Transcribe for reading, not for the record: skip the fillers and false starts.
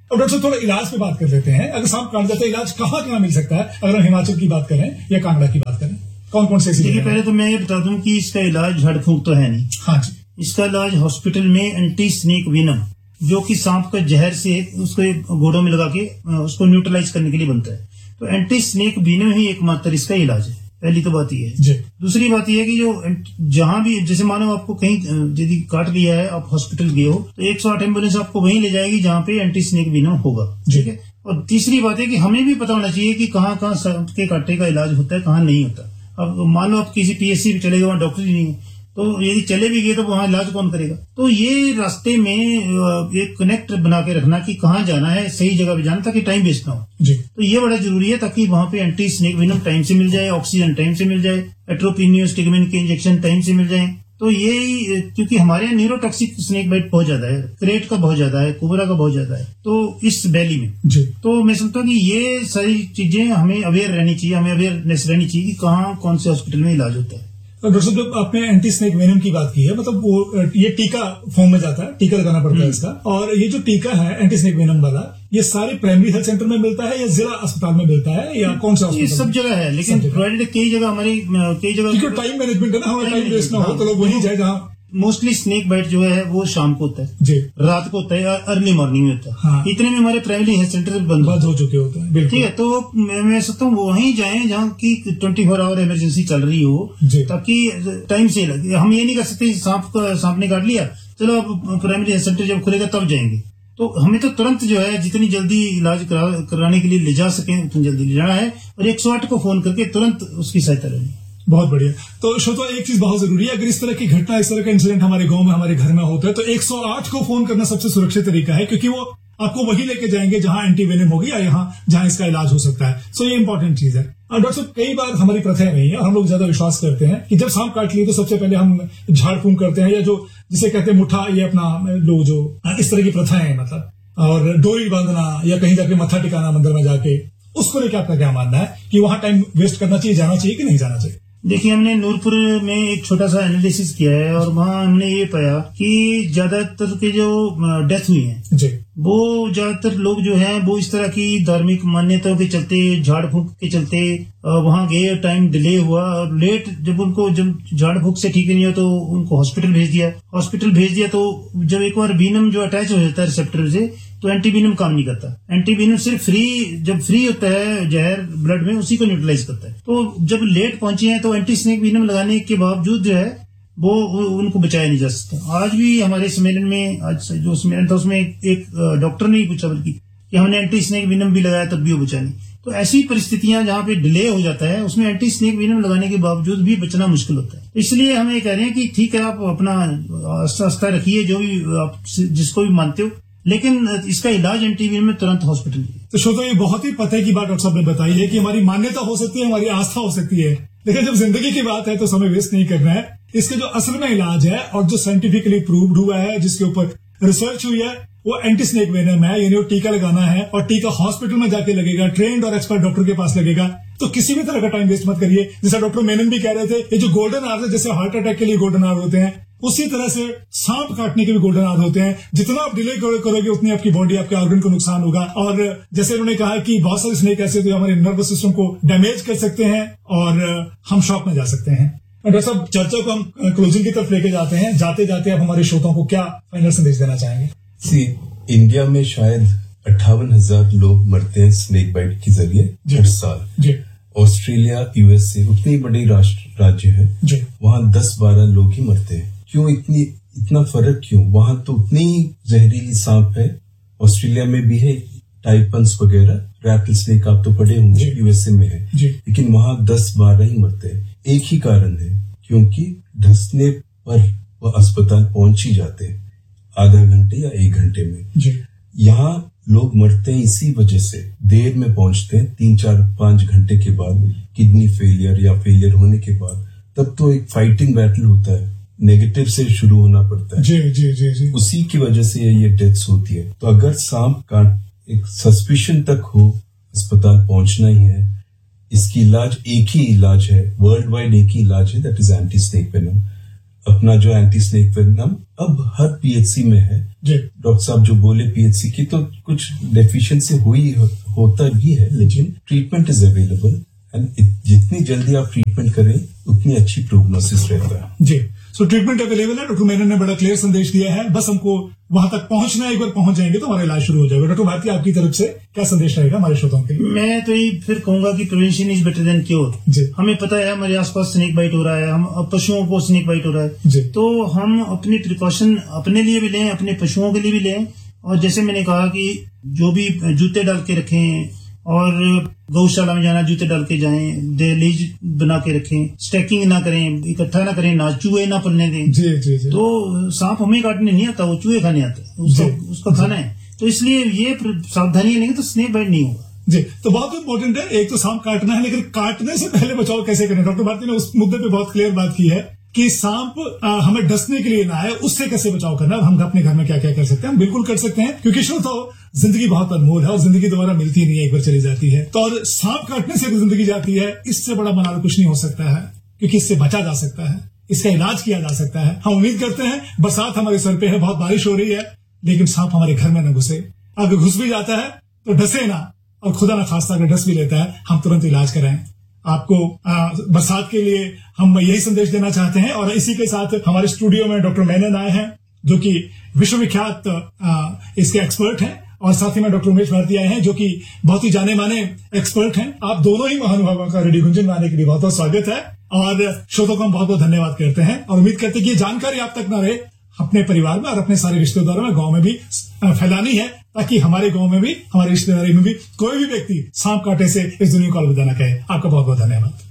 अब डॉक्टर थोड़ा इलाज पे बात कर लेते हैं। अगर सांप काट जाता है, इलाज कहाँ मिल सकता है? अगर हम हिमाचल की बात करें या कांगड़ा की बात करें, कौन कौन से? देखिए, पहले तो मैं ये बता दूं कि इसका इलाज झाड़ फूंक तो है नहीं। हाँ जी। इसका इलाज हॉस्पिटल में एंटी स्नेक विनम, जो कि सांप का जहर से उसको घोड़ों में लगा के उसको न्यूट्रलाइज करने के लिए बनता है। तो एंटी स्नेक विनम ही एकमात्र इसका इलाज है। पहली तो बात ये है। दूसरी बात यह है कि जो जहां भी, जैसे मानो आपको कहीं यदि काट लिया है, आप हॉस्पिटल गए हो, तो 108 एम्बुलेंस आपको वहीं ले जाएगी जहां पे एंटी स्नेक विनम होगा। ठीक है। और तीसरी बात है कि हमें भी पता होना चाहिए कि कहाँ सांप के कांटे का इलाज होता है, कहाँ नहीं होता। अब मान लो आप किसी पीएचसी में चले गए, वहां डॉक्टर ही नहीं है, तो यदि चले भी गए तो वहां इलाज कौन करेगा? तो ये रास्ते में एक कनेक्ट बना के रखना कि कहाँ जाना है, सही जगह पे जाना, ताकि टाइम वेस्ट ना हो जी। तो ये बड़ा जरूरी है, ताकि वहां पे एंटी स्नेक विनम टाइम से मिल जाए, ऑक्सीजन टाइम से मिल जाए, एट्रोपिनियोस्टिगमिन के इंजेक्शन टाइम से मिल जाए। तो ये, क्योंकि हमारे यहाँ न्यूरोटॉक्सिक स्नेक बाइट बहुत ज्यादा है, क्रेट का बहुत ज्यादा है, कोबरा का बहुत ज्यादा है, तो इस वैली में जी। तो मैं समझता हूँ कि ये सारी चीजें हमें अवेयर रहनी चाहिए, हमें अवेयरनेस रहनी चाहिए कि कहाँ कौन से हॉस्पिटल में इलाज होता है। डॉक्टर साहब, जब आपने एंटी स्नेक वेनम की बात की है, मतलब वो ये टीका फॉर्म में जाता है, टीका लगाना पड़ता है इसका, और ये जो टीका है एंटी स्नेक वेनम वाला, ये सारे प्राइमरी हेल्थ सेंटर में मिलता है या जिला अस्पताल में मिलता है या कौन सा हॉस्पिटल? ये सब जगह है, लेकिन प्रोवाइडेड कई जगह टाइम मैनेजमेंट है ना, हमारा टाइम वेस्ट ना हो, तो लोग वहीं जाए जहाँ। मोस्टली स्नेक बाइट जो है वो शाम को होता है जी, रात को होता है, अर्ली मॉर्निंग में होता है। हाँ। इतने में हमारे प्राइमरी हेल्थ सेंटर बंद हो चुके होते हैं। ठीक है। तो मैं सोचता हूँ वहीं जाएं जहाँ की 24 आवर इमरजेंसी चल रही हो, ताकि टाइम से लगे। हम ये नहीं कर सकते सांप ने काट लिया, चलो अब प्राइमरी हेल्थ सेंटर जब खुलेगा तब जाएंगे। तो हमें तो तुरंत जो है जितनी जल्दी इलाज कराने के लिए ले जा सके उतनी जल्दी ले जाना है, और 108 को फोन करके तुरंत उसकी सहायता लेनी। बहुत बढ़िया। तो श्रोता, एक चीज बहुत जरूरी है, अगर इस तरह की घटना, इस तरह का इंसिडेंट हमारे गांव में, हमारे घर में होता है, तो 108 को फोन करना सबसे सुरक्षित तरीका है, क्योंकि वो आपको वही लेके जाएंगे जहां एंटीवेनम होगी या जहां इसका इलाज हो सकता है। सो ये इंपॉर्टेंट चीज है। और डॉक्टर साहब, कई बार हमारी प्रथाएं रही है और हम लोग ज्यादा विश्वास करते हैं कि जब सांप काट लिए तो सबसे पहले हम झाड़ फूंक करते हैं, या जो जिसे कहते हैं मुठा, ये अपना लोग जो इस तरह की प्रथाएं हैं, मतलब, और डोरी बांधना या कहीं जाके मत्था टिकाना मंदिर में जाके, उसको लेकर आपका क्या मानना है कि वहां टाइम वेस्ट करना चाहिए, जाना चाहिए कि नहीं जाना चाहिए? देखिए, हमने नूरपुर में एक छोटा सा एनालिसिस किया है, और वहाँ हमने ये पाया कि ज्यादातर के जो डेथ हुई है जी, वो ज्यादातर लोग जो हैं वो इस तरह की धार्मिक मान्यताओं के चलते, झाड़ फूंक के चलते वहां गए, टाइम डिले हुआ, और लेट जब झाड़ फूंक से ठीक नहीं हो तो उनको हॉस्पिटल भेज दिया। तो जब एक बार वीनम जो अटैच हो जाता है रिसेप्टर से, तो एंटीवीनम काम नहीं करता। एंटीवीनम सिर्फ जब फ्री होता है जहर ब्लड में, उसी को न्यूट्रलाइज करता है। तो जब लेट पहुंचे हैं तो एंटी स्नेक वीनम लगाने के बावजूद जो है वो उनको बचाया नहीं जा सकता। आज भी हमारे सम्मेलन में, आज जो सम्मेलन था उसमें एक डॉक्टर ने ही पूछा बल्कि कि हमने एंटी स्नेक वीनम भी लगाया तब भी वो बचा नहीं। तो ऐसी परिस्थितियां जहां पे डिले हो जाता है, उसमें एंटी स्नेक वीनम लगाने के बावजूद भी बचना मुश्किल होता है। तो इसलिए हम ये कह रहे हैं कि ठीक है, आप अपना आस्था रखिए, जो भी आप जिसको भी मानते हो, लेकिन इसका इलाज एंटीवीनम में तुरंत हॉस्पिटल। तो श्रोता, ये बहुत ही पते की बात डॉक्टर साहब ने बताई है कि हमारी मान्यता हो सकती है, हमारी आस्था हो सकती है, लेकिन जब जिंदगी की बात है तो समय वेस्ट नहीं करना है। इसके जो असल में इलाज है और जो साइंटिफिकली प्रूव्ड हुआ है, जिसके ऊपर रिसर्च हुई है, वो एंटी स्नेक वेनम है। यानी वो टीका लगाना है, और टीका हॉस्पिटल में जाके लगेगा, ट्रेन्ड और एक्सपर्ट डॉक्टर के पास लगेगा। तो किसी भी तरह का टाइम वेस्ट मत करिए। जैसा डॉक्टर मेनन भी कह रहे थे, ये जो गोल्डन आवर्स है, जैसे हार्ट अटैक के लिए गोल्डन आवर होते हैं, उसी तरह से सांप काटने के भी गोल्डन आवर होते हैं। जितना आप डिले करोगे उतनी आपकी बॉडी, आपके ऑर्गन को नुकसान होगा। और जैसे उन्होंने कहा कि बहुत सारे स्नेक ऐसे तो हमारे नर्वस सिस्टम को डैमेज कर सकते हैं और हम शॉक में जा सकते हैं। डॉक्टर साहब, चर्चा को हम क्लोजिंग की तरफ लेके जाते हैं। जाते जाते आप हमारे श्रोताओं को क्या फाइनल संदेश देना चाहेंगे? इंडिया में शायद 58,000 लोग मरते हैं स्नेक बाइट के जरिए हर साल। ऑस्ट्रेलिया, यूएसए उतनी बड़ी राज्य है, वहाँ 10-12 लोग ही मरते हैं। क्यों इतना फर्क क्यों? वहां तो उतनी जहरीली सांप है, ऑस्ट्रेलिया में भी है, टाइपन्स वगैरह, रैटल स्नेक आप तो पढ़े होंगे, यूएसए में है, लेकिन वहां 10-12 ही मरते हैं। एक ही कारण है, क्योंकि धंसने पर वह अस्पताल पहुंच ही जाते हैं आधा घंटे या 1 घंटे में। यहाँ लोग मरते हैं इसी वजह से, देर में पहुंचते हैं, 3-4-5 घंटे के बाद, किडनी फेलियर या फेलियर होने के बाद। तब तो एक फाइटिंग बैटल होता है, नेगेटिव से शुरू होना पड़ता है। जी। उसी की वजह से ये डेथ्स होती है। तो अगर सांप काट एक सस्पिशन तक हो, अस्पताल पहुंचना ही है। इसकी इलाज एक ही इलाज है, वर्ल्ड वाइड एक ही इलाज है, that is anti snake venom. अपना जो एंटी स्नेक वेनम अब हर पीएचसी में है। डॉक्टर साहब जो बोले पीएचसी की तो कुछ डेफिशिएंसी होता भी है, लेकिन ट्रीटमेंट इज अवेलेबल एंड जितनी जल्दी आप ट्रीटमेंट करें उतनी अच्छी प्रोग्नोसिस रहता है। जी, सो ट्रीटमेंट अवेलेबल है। डॉक्टर मेनन ने बड़ा क्लियर संदेश दिया है, बस हमको वहां तक पहुंचना है। एक बार पहुंच जाएंगे तो हमारा इलाज शुरू हो जाएगा। डॉक्टर भारती, आपकी तरफ से क्या संदेश रहेगा हमारे श्रोताओं के लिए? मैं तो ये फिर कहूंगा कि prevention is better than cure. हमें पता है हमारे आसपास स्नेक बाइट हो रहा है, हम पशुओं को स्नेक बाइट हो रहा है, तो हम अपनी प्रिकॉशन अपने लिए भी लें, अपने पशुओं के लिए भी लें। और जैसे मैंने कहा कि जो भी जूते डाल के रखें और गौशाला में जाना जूते डाल के जाएं, दहलीज बना के रखें, स्टैकिंग ना करें, इकट्ठा ना करें, ना चूहे ना पलने दें। जी। तो सांप हमें काटने नहीं आता, वो चूहे खाने आता है, उसका खाना है। तो इसलिए ये सावधानी लेंगे तो स्नेक बाइट नहीं होगा। जी, तो बहुत इंपॉर्टेंट है, एक तो सांप काटना है, लेकिन काटने से पहले बचाव कैसे करें? डॉक्टर भारती ने उस मुद्दे पे बहुत क्लियर बात की है कि सांप हमें डसने के लिए ना आए, उससे कैसे बचाव करना है। हम अपने घर में क्या क्या कर सकते हैं? हम बिल्कुल कर सकते हैं, क्योंकि श्रोताओ जिंदगी बहुत अनमोल है और जिंदगी दोबारा मिलती नहीं है, एक बार चली जाती है। तो और सांप काटने से जिंदगी जाती है, इससे बड़ा बनाल कुछ नहीं हो सकता है, क्योंकि इससे बचा जा सकता है, इसका इलाज किया जा सकता है। हम उम्मीद करते हैं बरसात हमारे सर पे है, बहुत बारिश हो रही है, लेकिन सांप हमारे घर में न घुसे। अगर घुस भी जाता है तो डसे ना, और खुदा ना खास्ता अगर डस भी लेता है हम तुरंत इलाज कराएं। आपको बरसात के लिए हम यही संदेश देना चाहते हैं। और इसी के साथ हमारे स्टूडियो में डॉक्टर मेनन आए हैं, जो कि विश्वविख्यात इसके एक्सपर्ट हैं, और साथ ही में डॉक्टर उमेश भारती आए हैं, जो कि बहुत ही जाने माने एक्सपर्ट हैं। आप दोनों ही महानुभावों का रेडियो गुंजन में आने के लिए बहुत बहुत स्वागत है, और श्रोताओं को हम बहुत बहुत धन्यवाद करते हैं, और उम्मीद करते हैं कि ये जानकारी आप तक न रहे, अपने परिवार में और अपने सारे रिश्तेदारों में, गांव में भी फैलानी है, ताकि हमारे गांव में भी, हमारी रिश्तेदारी में भी कोई भी व्यक्ति सांप काटे से इस दुनिया को अलविदा न कहे। आपका बहुत बहुत धन्यवाद।